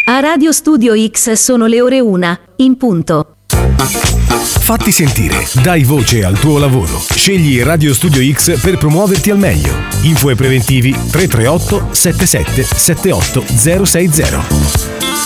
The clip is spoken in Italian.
A Radio Studio X sono le ore 1, in punto. Fatti sentire, dai voce al tuo lavoro. Scegli Radio Studio X per promuoverti al meglio. Info e preventivi 338 77 78 060.